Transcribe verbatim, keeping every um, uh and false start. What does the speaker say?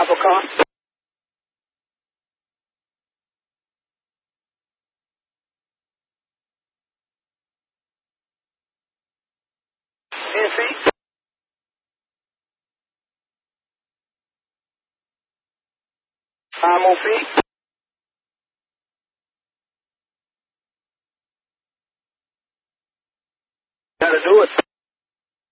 Apple car. N C. Five more feet. Gotta do it.